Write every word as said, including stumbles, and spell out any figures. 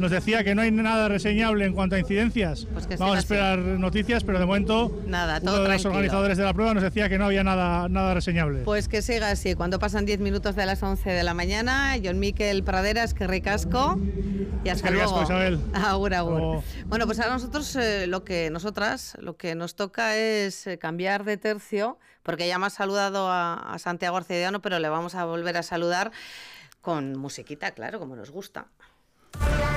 nos decía que no hay nada reseñable en cuanto a incidencias. Pues que Vamos a siga esperar así. noticias, pero de momento Nada, todo uno de los tranquilo. organizadores de la prueba nos decía que no había nada, nada reseñable. Pues que siga así. Cuando pasan diez minutos de las once de la mañana, Jon Miquel Praderas, que ricasco. Y hasta Es que luego. ricasco, Isabel. Agur, agur. Oh. Bueno, pues ahora nosotros, eh, lo que nosotras, lo que nos toca es eh, cambiar de tercio, porque ya hemos saludado a, a Santiago Arcediano, pero le vamos a volver a saludar con musiquita, claro, como nos gusta.